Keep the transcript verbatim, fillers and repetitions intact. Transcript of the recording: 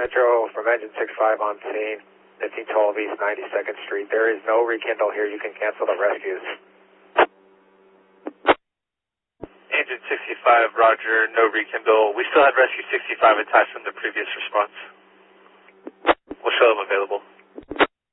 Metro from engine sixty-five on scene, fifteen twelve East ninety-second Street. There is no rekindle here. You can cancel the rescues. Engine sixty-five, roger, no rekindle. We still had rescue sixty-five attached from the previous response. We'll show them available.